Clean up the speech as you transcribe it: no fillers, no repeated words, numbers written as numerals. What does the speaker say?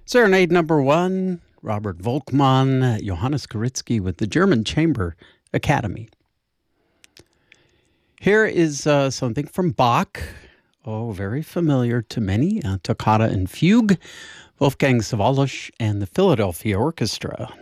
Serenade number one, Robert Volkmann, Johannes Karitzky with the German Chamber Academy. Here is something from Bach. Oh, very familiar to many. Toccata and Fugue, Wolfgang Sawallisch and the Philadelphia Orchestra.